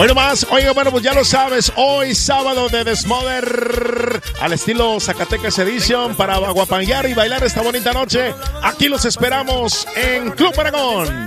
Hoy nomás, oiga, bueno, pues ya lo sabes, hoy sábado de Desmother al estilo Zacatecas Edition para aguapanguear y bailar esta bonita noche. Aquí los esperamos en Club Aragón.